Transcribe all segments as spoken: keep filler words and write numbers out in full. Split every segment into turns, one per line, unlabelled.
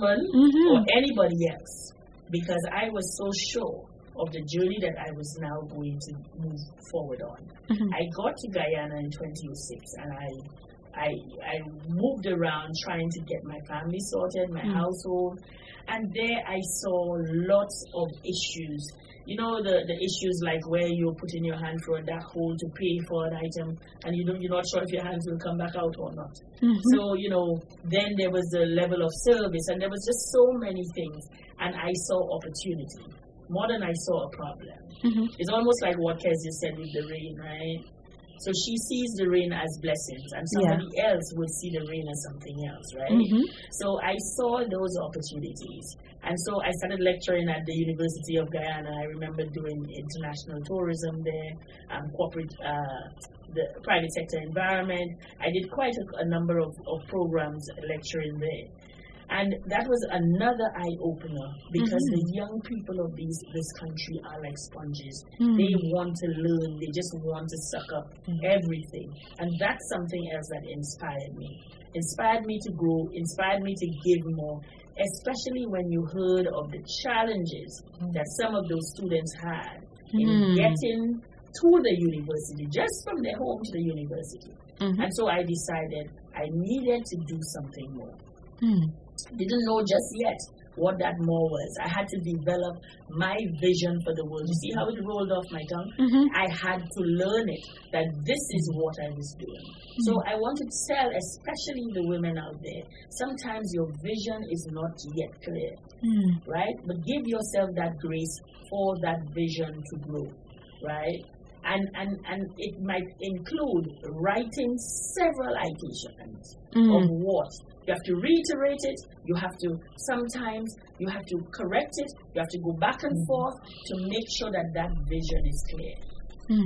husband mm-hmm. or anybody else, because I was so sure of the journey that I was now going to move forward on. Mm-hmm. I got to Guyana in twenty oh six, and I, I, I moved around trying to get my family sorted, my mm-hmm. household, and there I saw lots of issues. You know, the, the issues like where you're putting your hand through that hole to pay for an item, and you don't, you're not sure if your hands will come back out or not. Mm-hmm. So, you know, then there was the level of service, and there was just so many things, and I saw opportunity more than I saw a problem. Mm-hmm. It's almost like what Kezia said with the rain, right? So she sees the rain as blessings, and somebody yeah. else will see the rain as something else, right? Mm-hmm. So I saw those opportunities. And so I started lecturing at the University of Guyana. I remember doing international tourism there, um, corporate, uh, the private sector environment. I did quite a, a number of, of programs lecturing there. And that was another eye-opener, because mm-hmm. the young people of these, this country are like sponges. Mm-hmm. They want to learn. They just want to suck up mm-hmm. everything. And that's something else that inspired me. Inspired me to grow, inspired me to give more, especially when you heard of the challenges mm-hmm. that some of those students had in mm-hmm. getting to the university, just from their home to the university. Mm-hmm. And so I decided I needed to do something more. Mm-hmm. Didn't know just yet what that more was. I had to develop my vision for the world. You see how it rolled off my tongue? Mm-hmm. I had to learn it, that this is what I was doing. Mm-hmm. So I want to tell, especially the women out there, sometimes your vision is not yet clear, mm-hmm. right? But give yourself that grace for that vision to grow, right? And, and, and it might include writing several iterations mm-hmm. of what. You have to reiterate it. You have to, sometimes, you have to correct it. You have to go back and mm-hmm. forth to make sure that that vision is clear. Mm.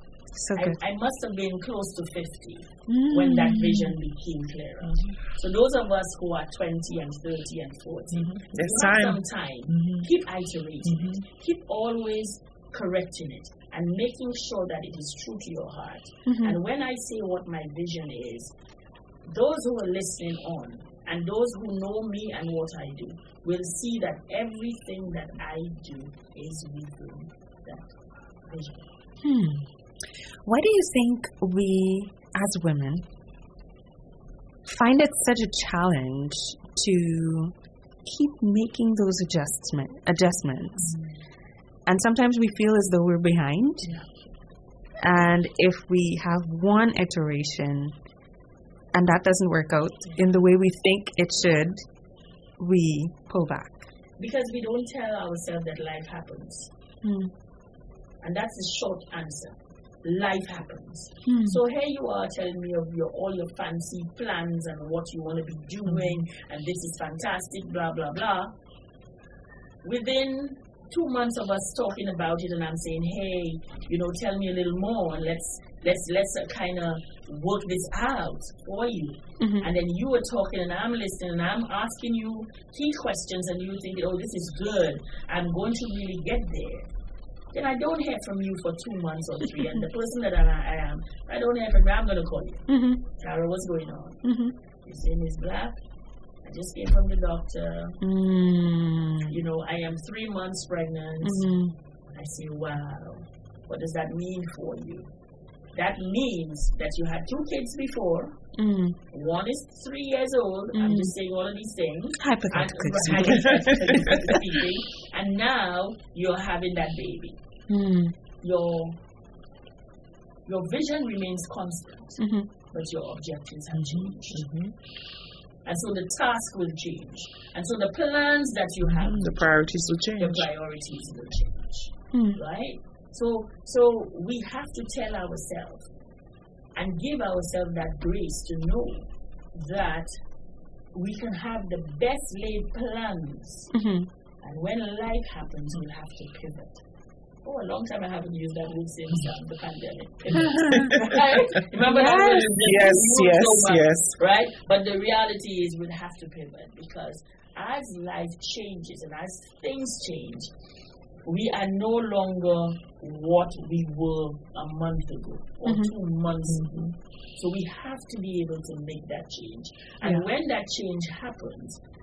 So
I,
good.
I must have been close to fifty mm. when that vision became clearer. Mm-hmm. So those of us who are twenty and thirty and forty,
mm-hmm. There's
have
time.
some time. Mm-hmm. Keep iterating mm-hmm. it. Keep always correcting it and making sure that it is true to your heart. Mm-hmm. And when I say what my vision is, those who are listening on and those who know me and what I do will see that everything that I do is within that vision.
Hmm. Why do you think we, as women, find it such a challenge to keep making those adjustment, adjustments? Mm-hmm. And sometimes we feel as though we're behind.
Yeah.
And if we have one iteration and that doesn't work out in the way we think it should, we pull back.
Because we don't tell ourselves that life happens. Mm. And that's the short answer. Life happens. Mm. So here you are telling me of your all your fancy plans and what you want to be doing, mm. and this is fantastic, blah, blah, blah. Within two months of us talking about it, and I'm saying, hey, you know, tell me a little more, and let's let's let's uh, kind of work this out for you. Mm-hmm. And then you are talking, and I'm listening, and I'm asking you key questions, and you think, oh, this is good. I'm going to really get there. Then I don't hear from you for two months or three, and the person that I, I am, I don't hear from you. I'm going to call you. Mm-hmm. Tara, what's going on? Mm-hmm. You say, Miss Black, I just came from the doctor. Mm. You know, I am three months pregnant. Mm-hmm. I say, wow, what does that mean for you? That means that you had two kids before. Mm. One is three years old. Mm. I'm just saying all of these things.
Hypothetically
and, hypothetically speaking. And now you're having that baby. Mm. Your your vision remains constant, mm-hmm. but your objectives have changed. Mm-hmm. And so the task will change. And so the plans that you have,
the priorities will change.
The priorities will change. Mm. Right? So, so we have to tell ourselves and give ourselves that grace to know that we can have the best laid plans. Mm-hmm. And when life happens, we'll have to pivot. Oh, a long time I haven't used that word since um, the pandemic. Right? Remember
yes,
that word?
Yes, yes,
so much,
yes.
Right? But the reality is we'll have to pivot, because as life changes and as things change, we are no longer what we were a month ago or mm-hmm. two months mm-hmm. ago. So we have to be able to make that change. And yeah. when that change happens,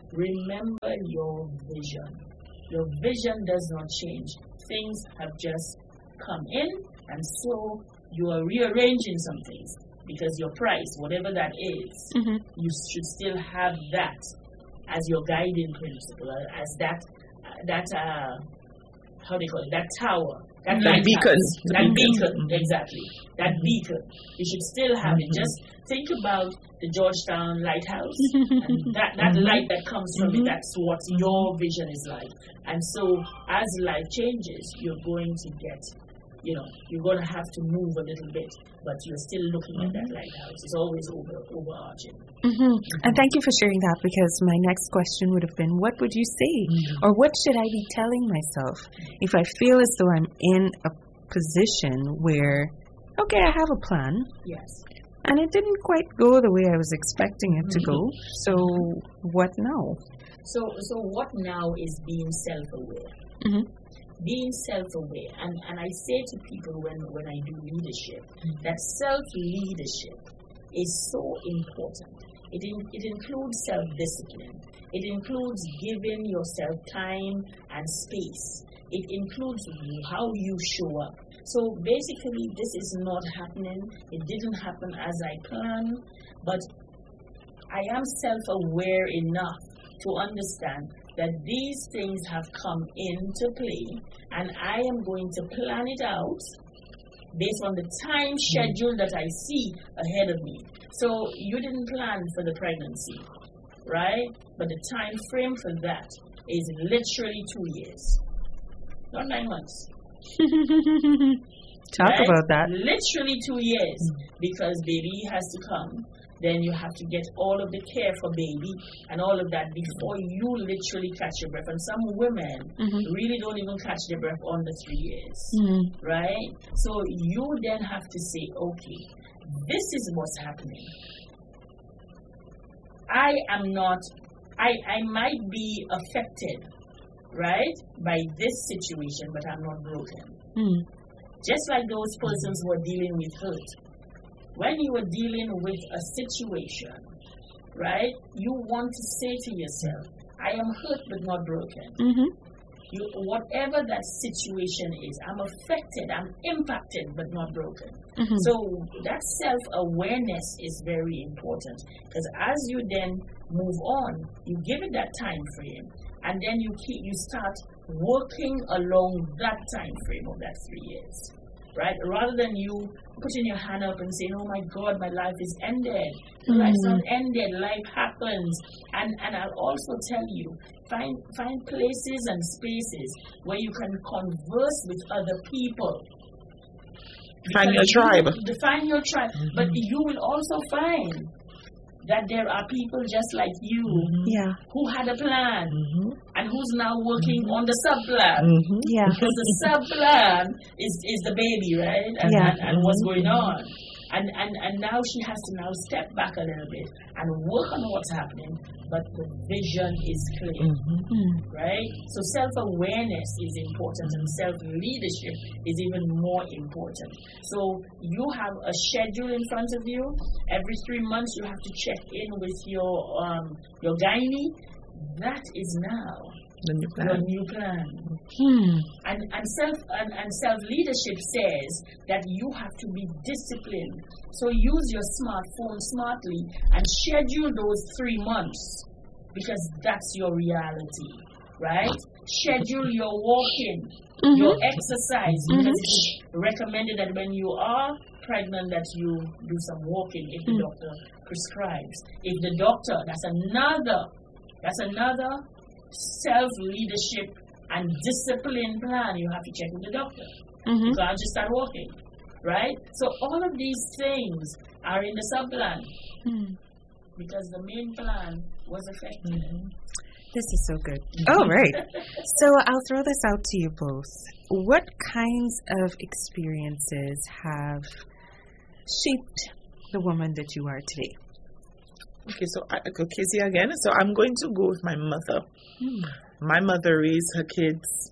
remember your vision. Your vision does not change. Things have just come in, and so you are rearranging some things because your price, whatever that is,
Mm-hmm.
you should still have that as your guiding principle, uh, as that uh, that uh, how do you call it? That tower, that,
That beacon.
lighthouse, that
Mhm.
beacon,
Mhm.
exactly. That beacon, you should still have it. Just think about the Georgetown lighthouse, and that that
Mhm.
light that comes from it.
Mhm.
That's what your vision is like. And so, as life changes, you're going to get, you know, you're going to have to move a little bit, but you're still looking at that lighthouse. It's always over overarching.
Mm-hmm. And thank you for sharing that, because my next question would have been, what would you say?
Mhm.
Or what should I be telling myself if I feel as though I'm in a position where, okay, I have a plan,
Yes.
and it didn't quite go the way I was expecting it to go. So what now?
So, so what now is being self-aware?
Mm-hmm.
Being self-aware, and, and I say to people when, when I do leadership, that self-leadership is so important. It, in, it includes self-discipline. It includes giving yourself time and space. It includes how you show up. So basically, this is not happening. It didn't happen as I planned, but I am self-aware enough to understand that these things have come into play, and I am going to plan it out based on the time schedule that I see ahead of me. So you didn't plan for the pregnancy, right? But the time frame for that is literally two years, not nine months.
Talk
right?
about that.
Literally two years, because baby has to come. Then you have to get all of the care for baby and all of that before you literally catch your breath. And some women
Mm-hmm.
really don't even catch their breath under three years,
Mm-hmm.
right? So you then have to say, okay, this is what's happening. I am not, I, I might be affected, right, by this situation, but I'm not broken.
Mm-hmm.
Just like those persons who are dealing with hurt. When you are dealing with a situation, right, you want to say to yourself, I am hurt but not broken.
Mm-hmm.
You, whatever that situation is, I'm affected, I'm impacted but not broken.
Mm-hmm.
So that self-awareness is very important, because as you then move on, you give it that time frame, and then you keep you start working along that time frame of that three years, right? Rather than you putting your hand up and saying, "Oh my God, my life is ended."
Mm-hmm.
Life's not ended. Life happens, and and I'll also tell you, find find places and spaces where you can converse with other people.
Find your
Because
tribe.
you will- Define your tribe.
Mhm.
But you will also find that there are people just like you
Yeah.
who had a plan
Mhm.
and who's now working on the sub plan.
Mhm.
Yeah.
Because the sub plan is, is the baby, right? And,
Yeah.
and, and what's going on. And, and and now she has to now step back a little bit and work on what's happening, but the vision is clear.
Mhm.
Mm.
Right? So self-awareness is important, and self-leadership is even more important. So you have a schedule in front of you. Every three months you have to check in with your um, your gynae. That is now
The new
your
plan.
new plan.
Hmm.
And and self and, and self-leadership says that you have to be disciplined. So use your smartphone smartly and schedule those three months, because that's your reality, right? Schedule your walking,
Mm-hmm.
your exercise,
Mhm.
because it is recommended that when you are pregnant that you do some walking if the
Mm.
doctor prescribes. If the doctor, that's another, that's another self-leadership and discipline plan you have to check with the doctor.
Mm-hmm.
You can't just start walking, right? So all of these things are in the sub-plan,
Mm.
because the main plan was affected.
This is so good. All right. So I'll throw this out to you both. What kinds of experiences have shaped the woman that you are today?
Okay, so I, okay, Casey again. So I'm going to go with my mother.
Mm.
My mother raised her kids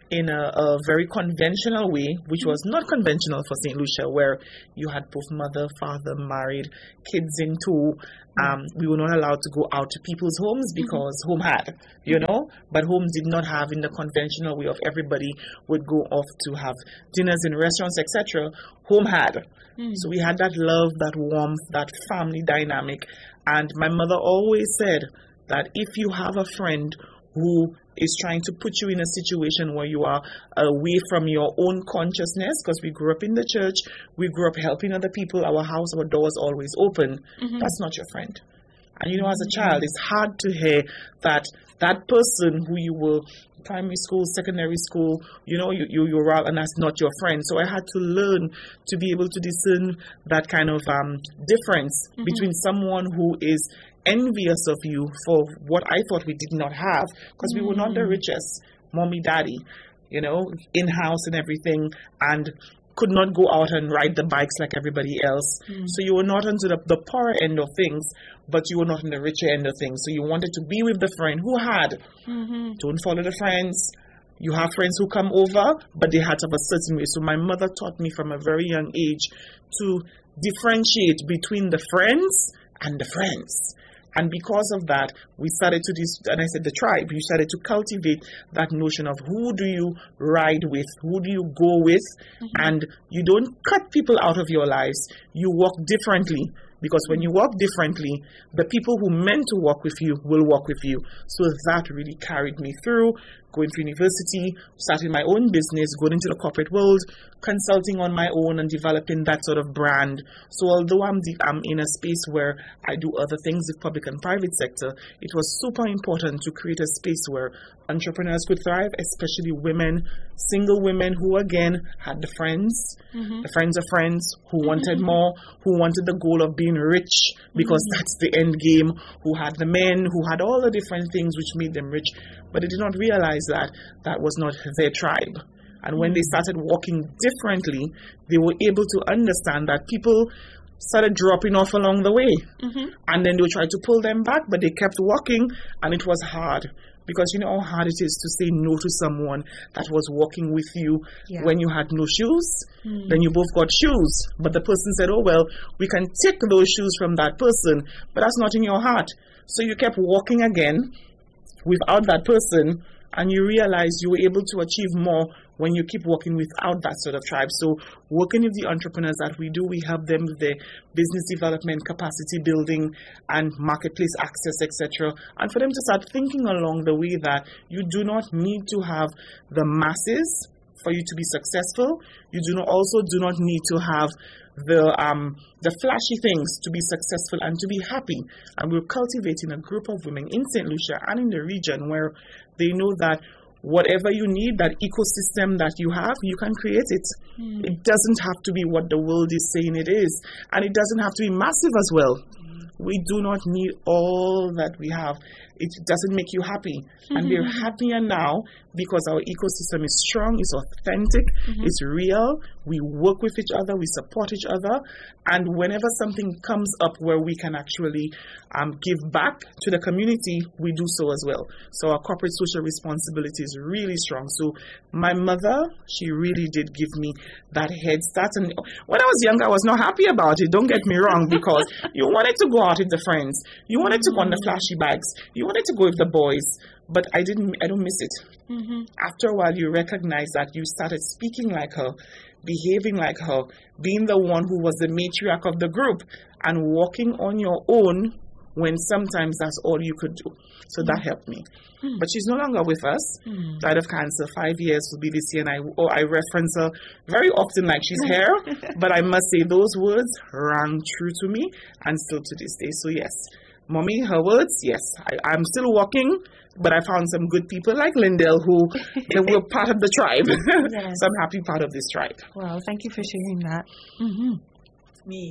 in a, a very conventional way, which was not conventional for Saint Lucia, where you had both mother, father, married, kids in tow. Um, we were not allowed to go out to people's homes because mm-hmm. home had, you know, but home did not have in the conventional way of everybody would go off to have dinners in restaurants, et cetera. Home had. Mm-hmm. So we had that love, that warmth, that family dynamic. And my mother always said that if you have a friend who is trying to put you in a situation where you are away from your own consciousness, because we grew up in the church, we grew up helping other people, our house, our doors always open, mm-hmm. that's not your friend. And you know, as a child, it's hard to hear that that person who you were primary school, secondary school, you know, you, you, you're out and that's not your friend. So I had to learn to be able to discern that kind of um, difference mm-hmm. between someone who is envious of you for what I thought we did not have, because mm-hmm. we were not the richest, mommy, daddy, you know, in-house and everything, and could not go out and ride the bikes like everybody else. Mm-hmm. So you were not into the, the poorer end of things, but you were not in the richer end of things. So you wanted to be with the friend who had. Mm-hmm. Don't follow the friends. You have friends who come over, but they had to have a certain way. So my mother taught me from a very young age to differentiate between the friends and the friends. And because of that, we started to, this, and I said the tribe, you started to cultivate that notion of who do you ride with, who do you go with, mm-hmm. and you don't cut people out of your lives, you walk differently. Because when you walk differently, the people who meant to walk with you will walk with you. So that really carried me through, going to university, starting my own business, going into the corporate world, consulting on my own and developing that sort of brand. So although I'm, the, I'm in a space where I do other things with public and private sector, it was super important to create a space where entrepreneurs could thrive, especially women, single women who, again, had the friends, mm-hmm. the friends of friends, who wanted more, who wanted the goal of being rich, because mm-hmm. that's the end game, who had the men, who had all the different things which made them rich, but they did not realize that that was not their tribe. And when they started walking differently, they were able to understand that people started dropping off along the way. Mm-hmm. And then they would try to pull them back, but they kept walking, and it was hard. Because you know how hard it is to say no to someone that was walking with you yeah. when you had no shoes. Mm. Then you both got shoes. But the person said, oh, well, we can take those shoes from that person, but that's not in your heart. So you kept walking again without that person, and you realized you were able to achieve more when you keep working without that sort of tribe. So working with the entrepreneurs that we do, we help them with their business development, capacity building, and marketplace access, et cetera. And for them to start thinking along the way that you do not need to have the masses for you to be successful. You do not also do not need to have the um the flashy things to be successful and to be happy. And we're cultivating a group of women in Saint Lucia and in the region where they know that whatever you need, that ecosystem that you have, you can create it. Mm. It doesn't have to be what the world is saying it is. And it doesn't have to be massive as well. Mm. We do not need all that we have. It doesn't make you happy. Mm-hmm. And we're happier now because our ecosystem is strong, it's authentic, mm-hmm. it's real. We work with each other, we support each other. And whenever something comes up where we can actually um, give back to the community, we do so as well. So our corporate social responsibility is really strong. So my mother, she really did give me that head start. And when I was young, I was not happy about it. Don't get me wrong, because you wanted to go out with the friends. You wanted to go on the flashy bikes. You wanted to go with the boys. But I didn't, I don't miss it. Mm-hmm. After a while, you recognize that you started speaking like her, behaving like her, being the one who was the matriarch of the group, and walking on your own when sometimes that's all you could do. So mm-hmm. that helped me. Mm-hmm. But she's no longer with us. Mm-hmm. Died of cancer. Five years will be this year, and I, oh, I reference her very often like she's here. But I must say those words rang true to me, and still to this day. So yes, Mommy, her words, yes, I, I'm still walking, but I found some good people like Lindell who were part of the tribe. Yes. So I'm happy part of this tribe.
Well, thank you for sharing that. Mm-hmm.
Me.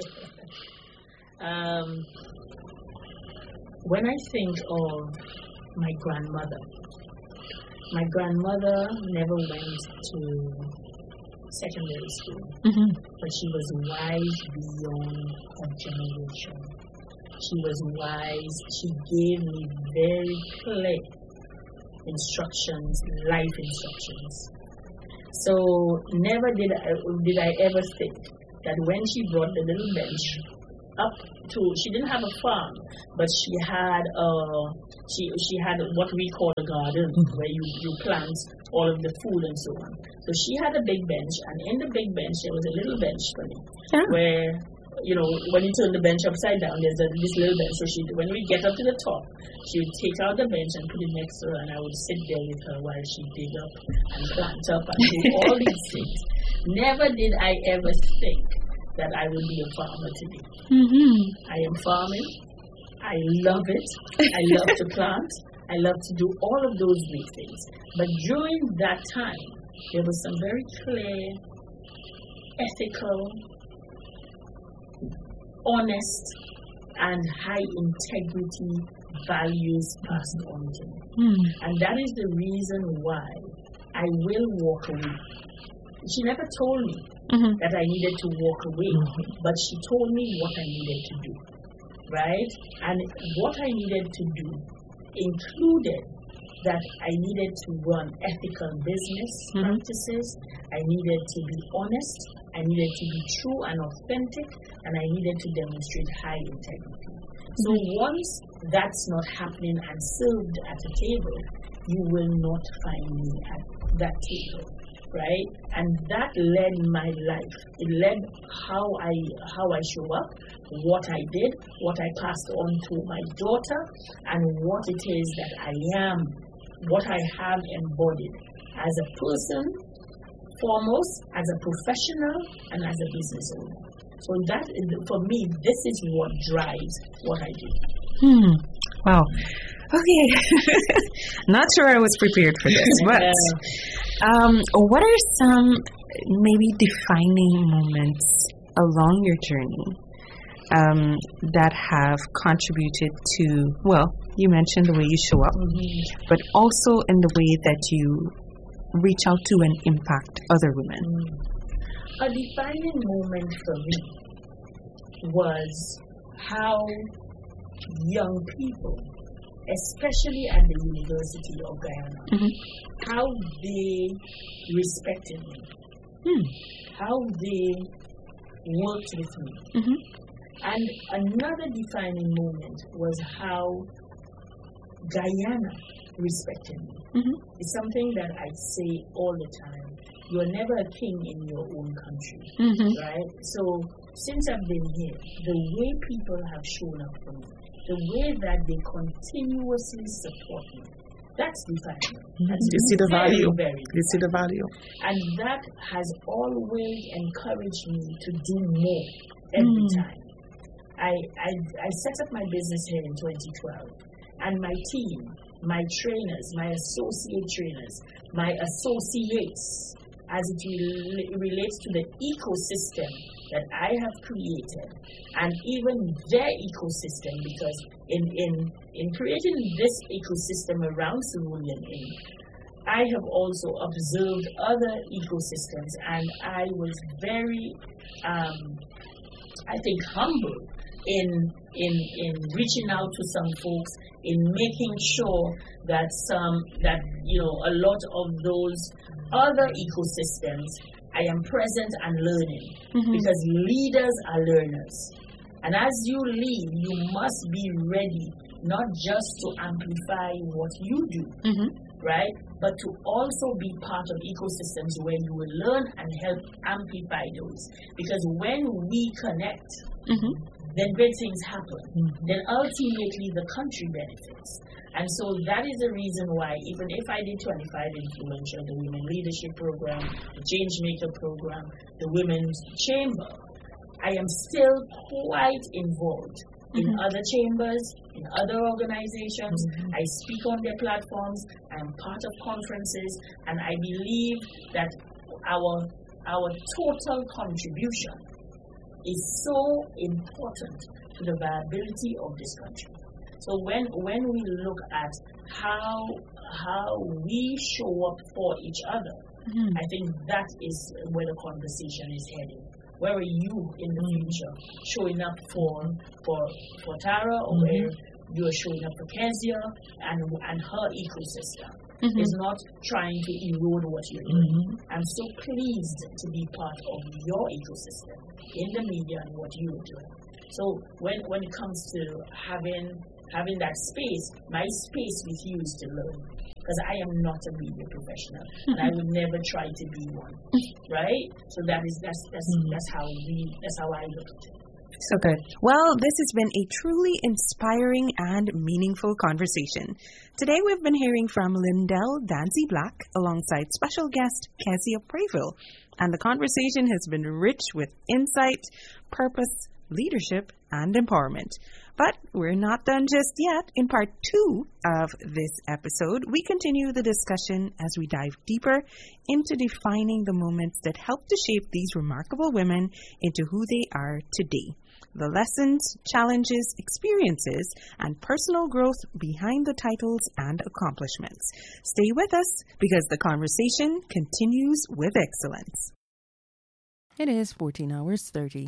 um, when I think of my grandmother, my grandmother never went to secondary school, mm-hmm. but she was wise beyond her generation. She was wise. She gave me very clear instructions, life instructions. So never did I, did I ever think that when she brought the little bench up to, she didn't have a farm, but she had a, she she had what we call a garden, where you, you plant all of the food and so on. So she had a big bench, and in the big bench there was a little bench for me,
Yeah.
where, you know, when you turn the bench upside down, there's a, this little bench. So she, when we get up to the top, she would take out the bench and put it next to her, and I would sit there with her while she dig up and plant up and do all these things. Never did I ever think that I would be a farmer today.
Mm-hmm.
I am farming. I love it. I love to plant. I love to do all of those great things. But during that time, there was some very clear, ethical, honest, and high integrity values passed on to me.
Mm.
And that is the reason why I will walk away. She never told me
Mm-hmm.
that I needed to walk away, but she told me what I needed to do, right? And what I needed to do included that I needed to run ethical business
Mhm.
practices, I needed to be honest, I needed to be true and authentic, and I needed to demonstrate high integrity. So once that's not happening and served at a table, you will not find me at that table. Right, and that led my life. It led how I how I show up, what I did, what I passed on to my daughter, and what it is that I am, what I have embodied as a person, foremost, as a professional, and as a business owner. So that is, for me, this is what drives what I do.
Hmm. Wow. Okay. Not sure I was prepared for this, but um, what are some maybe defining moments along your journey um, that have contributed to, well, you mentioned the way you show up,
Mm-hmm.
but also in the way that you reach out to and impact other women?
A defining moment for me was how young people, especially at the University of Guyana,
Mm-hmm.
how they respected me,
Hmm.
how they worked with me.
Mm-hmm.
And another defining moment was how Guyana respected me.
Mm-hmm.
It's something that I say all the time. You are never a king in your own country,
Mm-hmm.
right? So since I've been here, the way people have shown up for me, the way that they continuously support me, that's defining. That's
You see the
very,
value.
very
You see the value.
And that has always encouraged me to do more every
Mm.
time. I, I, I set up my business here in twenty twelve, and my team, my trainers, my associate trainers, my associates, as it rel- relates to the ecosystem that I have created, and even their ecosystem, because in, in, in creating this ecosystem around Cerulean Incorporated, I have also observed other ecosystems, and I was very, um, I think, humble in, in, in reaching out to some folks, in making sure that some, that, you know, a lot of those other ecosystems, I am present and learning,
Mm-hmm.
because leaders are learners. And as you lead, you must be ready not just to amplify what you do,
Mm-hmm.
right, but to also be part of ecosystems where you will learn and help amplify those. Because when we connect,
Mm-hmm.
then great things happen. Then ultimately the country benefits. And so that is the reason why, even if I did twenty-five Influential, the Women Leadership Program, the Changemaker Program, the Women's Chamber, I am still quite involved in
Mhm.
other chambers, in other organizations. I speak on their platforms. I am part of conferences, and I believe that our our total contribution is so important to the viability of this country. So when when we look at how how we show up for each other,
Mm-hmm.
I think that is where the conversation is heading. Where are you in the future showing up for for for Tara, or where you are showing up for Kezia and and her ecosystem? Mm-hmm. It's not trying to erode what you're doing. Mm-hmm. I'm so pleased to be part of your ecosystem in the media and what you're doing. So when when it comes to having having that space, my space with you is to learn. Because I am not a media professional, and I would never try to be one, right? So that is that's that's mm-hmm. that's how we that's how I look at it.
So good. Well, this has been a truly inspiring and meaningful conversation. Today we've been hearing from Lindell Danzy Black alongside special guest Kezia Prayville, and the conversation has been rich with insight, purpose, leadership, and empowerment. But we're not done just yet. In part two of this episode, we continue the discussion as we dive deeper into defining the moments that help to shape these remarkable women into who they are today. The lessons, challenges, experiences, and personal growth behind the titles and accomplishments. Stay with us because the conversation continues with excellence. It is fourteen hours thirty.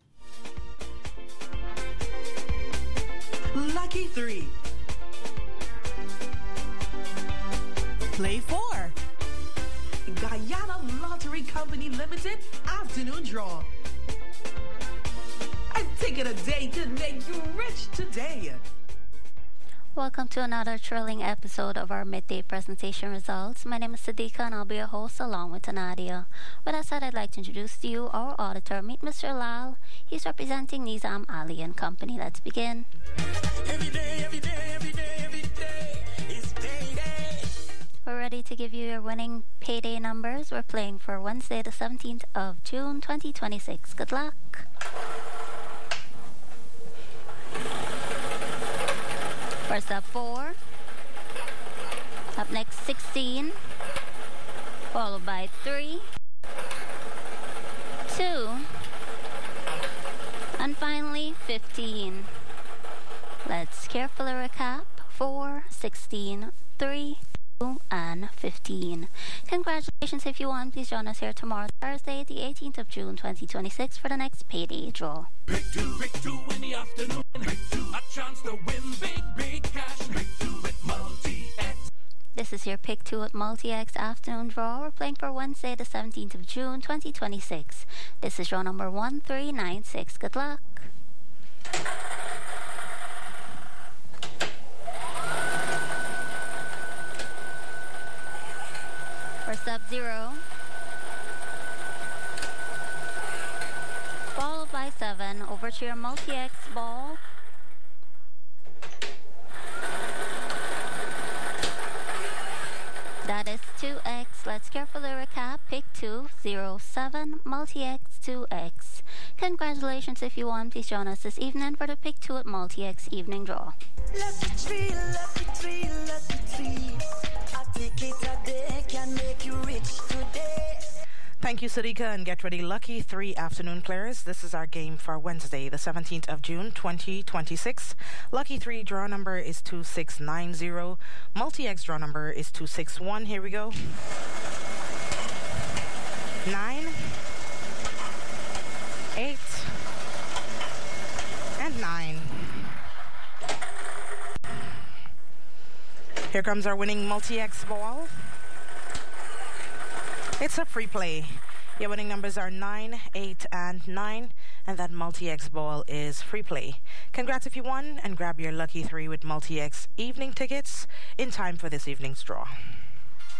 Lucky three. Play four. Guyana Lottery Company Limited afternoon draw. A ticket a day could make you rich today.
Welcome to another thrilling episode of our midday presentation results. My name is Sadiqa and I'll be your host along with Nadia. With that said, I'd like to introduce to you our auditor. Meet Mister Lal. He's representing Nizam Ali and Company. Let's begin. Every day, every day, every day, every day is payday. We're ready to give you your winning payday numbers. We're playing for Wednesday the seventeenth of June twenty twenty-six. Good luck. First up, four. Up next, sixteen. Followed by three. Two. And finally, fifteen. Let's carefully recap. four, sixteen, three, two, and fifteen. Congratulations. If you won, please join us here tomorrow, Thursday, the eighteenth of June, twenty twenty-six, for the next payday draw.
Pick two, pick two in the afternoon. Pick two, a chance to win big, big cash. Pick two with Multi-X.
This is your Pick two at Multi-X afternoon draw. We're playing for Wednesday, the seventeenth of June, twenty twenty-six. This is draw number one three nine six. Good luck. First up, zero. Followed by seven. Over to your Multi-X ball. That is two X. Let's carefully recap. Pick two, zero, seven, Multi-X, two X. Congratulations if you won. Please join us this evening for the Pick two at Multi-X evening draw.
Lucky three, lucky three, lucky three. I take it a day can make you rich today.
Thank you, Sadiqa, and get ready, Lucky three afternoon players. This is our game for Wednesday, the seventeenth of June, twenty twenty-six. Lucky three draw number is two six nine zero. Multi-X draw number is two six one. Here we go. Nine. Eight. And nine. Here comes our winning Multi-X ball. It's a free play. Your winning numbers are nine, eight, and nine, and that Multi-X ball is free play. Congrats if you won, and grab your Lucky three with Multi-X evening tickets in time for this evening's draw.